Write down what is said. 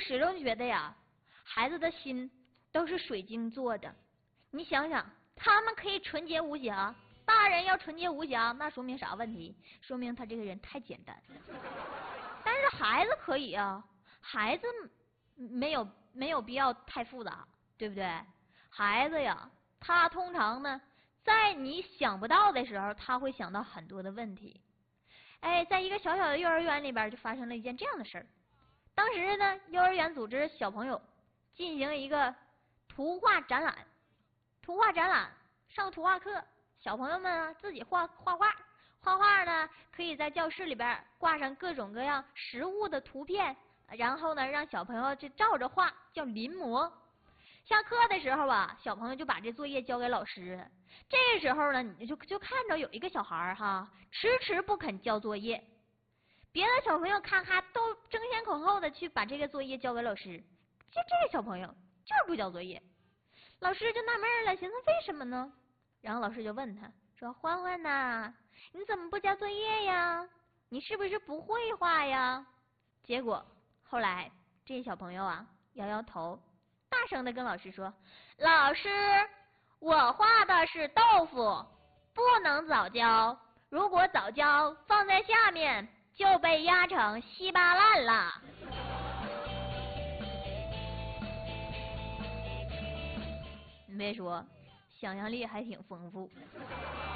始终觉得呀，孩子的心都是水晶做的。你想想，他们可以纯洁无瑕，大人要纯洁无瑕，那说明啥问题？说明他这个人太简单。但是孩子可以啊，孩子没有必要太复杂，对不对？孩子呀，他通常呢，在你想不到的时候，他会想到很多的问题。哎，在一个小小的幼儿园里边，就发生了一件这样的事儿。当时呢，幼儿园组织小朋友进行一个图画展览，上图画课，小朋友们啊自己画画呢，可以在教室里边挂上各种各样实物的图片，然后呢让小朋友去照着画，叫临摹。下课的时候啊，小朋友就把这作业交给老师。这个时候呢，你就看着有一个小孩哈，迟迟不肯交作业。别的小朋友看他都争先恐后的去把这个作业交给老师，这个小朋友就是不交作业。老师就纳闷了，寻思为什么呢？然后老师就问他说：“欢欢呐，你怎么不交作业呀？你是不是不会画呀？”结果后来这小朋友啊摇摇头，大声的跟老师说：“老师，我画的是豆腐，不能早交。如果早交，放在下面就被压成稀巴烂了。”你别说，想象力还挺丰富。